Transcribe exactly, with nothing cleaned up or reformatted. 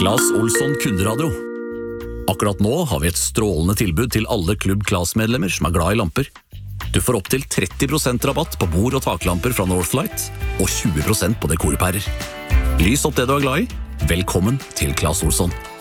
Claes Olsson kunderadio. Akkurat nå har vi et strålende tilbud til alle Klubb Claes-medlemmer som er glad i lamper. Du får opp til tretti prosent rabatt på bord- og taklamper fra Northlight, og tjue prosent på dekorpærer. Lys opp det du er glad i. Velkommen til Claes Olsson.